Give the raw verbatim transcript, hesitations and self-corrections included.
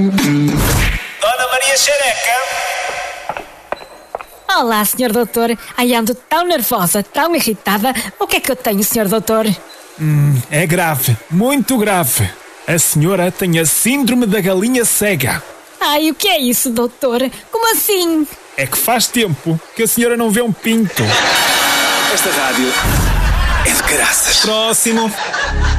Dona Maria Xereca. Olá, senhor doutor. Ai, ando tão nervosa, tão irritada. O que é que eu tenho, senhor doutor? Hum, é grave, muito grave. A senhora tem a síndrome da galinha cega. Ai, o que é isso, doutor? Como assim? É que faz tempo que a senhora não vê um pinto. Esta rádio é de graças. Próximo.